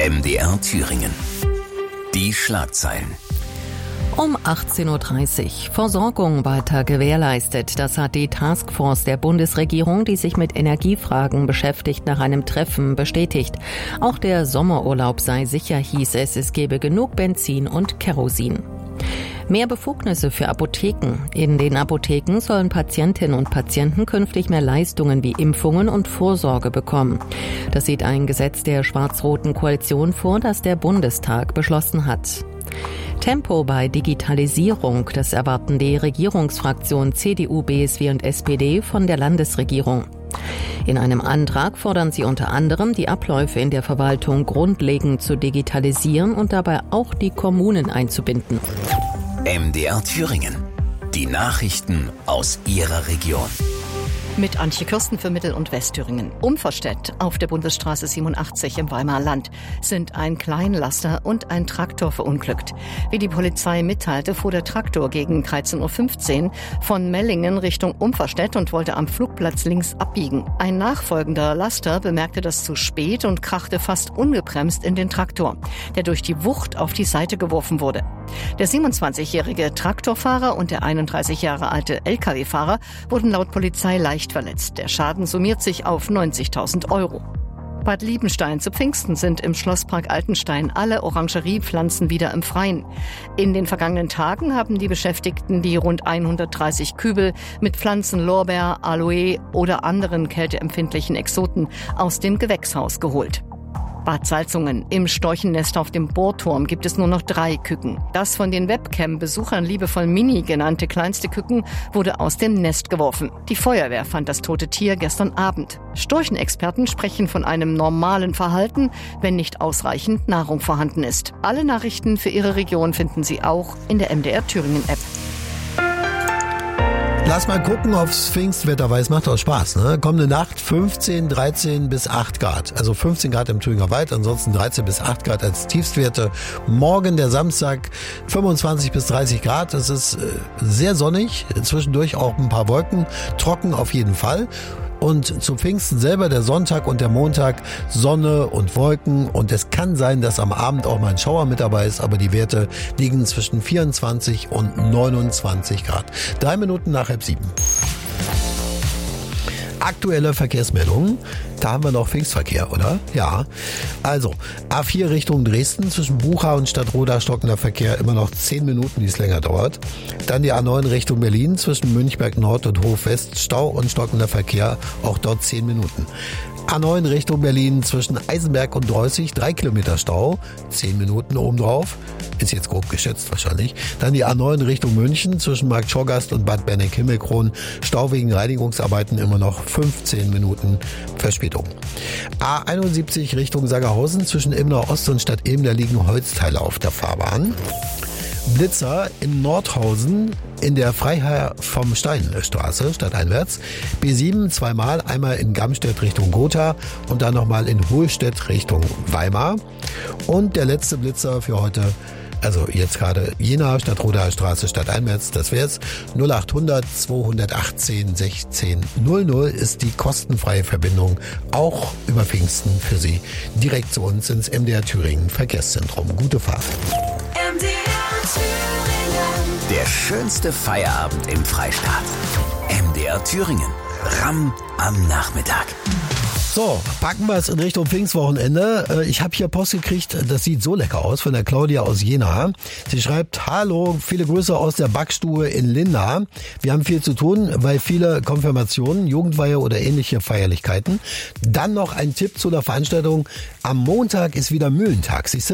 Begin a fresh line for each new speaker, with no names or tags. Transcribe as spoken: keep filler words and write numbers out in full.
M D R Thüringen. Die Schlagzeilen.
Um achtzehn Uhr dreißig. Versorgung weiter gewährleistet. Das hat die Taskforce der Bundesregierung, die sich mit Energiefragen beschäftigt, nach einem Treffen bestätigt. Auch der Sommerurlaub sei sicher, hieß es. Es gebe genug Benzin und Kerosin. Mehr Befugnisse für Apotheken. In den Apotheken sollen Patientinnen und Patienten künftig mehr Leistungen wie Impfungen und Vorsorge bekommen. Das sieht ein Gesetz der schwarz-roten Koalition vor, das der Bundestag beschlossen hat. Tempo bei Digitalisierung, das erwarten die Regierungsfraktionen C D U, B S W und S P D von der Landesregierung. In einem Antrag fordern sie unter anderem, die Abläufe in der Verwaltung grundlegend zu digitalisieren und dabei auch die Kommunen einzubinden.
M D R Thüringen. Die Nachrichten aus Ihrer Region.
Mit Antje Kürsten für Mittel- und Westthüringen. Umverstedt auf der Bundesstraße siebenundachtzig im Weimarer Land sind ein Kleinlaster und ein Traktor verunglückt. Wie die Polizei mitteilte, fuhr der Traktor gegen dreizehn Uhr fünfzehn von Mellingen Richtung Umverstedt und wollte am Flugplatz links abbiegen. Ein nachfolgender Laster bemerkte das zu spät und krachte fast ungebremst in den Traktor, der durch die Wucht auf die Seite geworfen wurde. Der siebenundzwanzigjährige Traktorfahrer und der einunddreißig Jahre alte L K W-Fahrer wurden laut Polizei leicht verletzt. Der Schaden summiert sich auf neunzigtausend Euro. Bad Liebenstein zu Pfingsten sind im Schlosspark Altenstein alle Orangeriepflanzen wieder im Freien. In den vergangenen Tagen haben die Beschäftigten die rund hundertdreißig Kübel mit Pflanzen Lorbeer, Aloe oder anderen kälteempfindlichen Exoten aus dem Gewächshaus geholt. Bad Salzungen. Im Storchennest auf dem Bohrturm gibt es nur noch drei Küken. Das von den Webcam-Besuchern liebevoll Mini genannte kleinste Küken wurde aus dem Nest geworfen. Die Feuerwehr fand das tote Tier gestern Abend. Storchenexperten sprechen von einem normalen Verhalten, wenn nicht ausreichend Nahrung vorhanden ist. Alle Nachrichten für Ihre Region finden Sie auch in der M D R Thüringen App.
Lass mal gucken aufs Pfingstwetter, weil es macht auch Spaß. Ne? Kommende Nacht fünfzehn, dreizehn bis acht Grad. Also fünfzehn Grad im Thüringer Wald, ansonsten dreizehn bis acht Grad als Tiefstwerte. Morgen, der Samstag, fünfundzwanzig bis dreißig Grad. Es ist sehr sonnig, zwischendurch auch ein paar Wolken, trocken auf jeden Fall. Und zu Pfingsten selber, der Sonntag und der Montag, Sonne und Wolken. Und es kann sein, dass am Abend auch mal ein Schauer mit dabei ist, aber die Werte liegen zwischen vierundzwanzig und neunundzwanzig Grad. Drei Minuten nach halb sieben. Aktuelle Verkehrsmeldungen. Da haben wir noch Pfingstverkehr, oder? Ja. Also, A vier Richtung Dresden, zwischen Bucha und Stadtroda stockender Verkehr, immer noch zehn Minuten, wie es länger dauert. Dann die A neun Richtung Berlin, zwischen Münchberg Nord und Hof West, Stau und stockender Verkehr, auch dort zehn Minuten. A neun Richtung Berlin, zwischen Eisenberg und Dreußig, drei Kilometer Stau, zehn Minuten obendrauf. Ist jetzt grob geschätzt wahrscheinlich. Dann die A neun Richtung München, zwischen Markt Schorgast und Bad Berneck-Himmelkron, Stau wegen Reinigungsarbeiten, immer noch fünfzehn Minuten Verspätung. A einundsiebzig Richtung Sagerhausen, zwischen Ilmenau Ost und Stadt Ilm, da liegen Holzteile auf der Fahrbahn. Blitzer in Nordhausen in der Freiherr vom Stein Straße, stadteinwärts. B sieben zweimal, einmal in Gamstedt Richtung Gotha und dann nochmal in Hohlstedt Richtung Weimar. Und der letzte Blitzer für heute, also jetzt gerade Jena, Stadtroda Straße, stadteinwärts, das wär's. null achthundert zweihundertachtzehn sechzehn null null ist die kostenfreie Verbindung, auch über Pfingsten für Sie, direkt zu uns ins M D R Thüringen Verkehrszentrum. Gute Fahrt.
M D R Thüringen. Der schönste Feierabend im Freistaat. M D R Thüringen. Ramm am Nachmittag.
So, packen wir es in Richtung Pfingstwochenende. Ich habe hier Post gekriegt, das sieht so lecker aus, von der Claudia aus Jena. Sie schreibt, hallo, viele Grüße aus der Backstube in Linda. Wir haben viel zu tun, weil viele Konfirmationen, Jugendweihe oder ähnliche Feierlichkeiten. Dann noch ein Tipp zu der Veranstaltung. Am Montag ist wieder Mühlentag. Siehst du?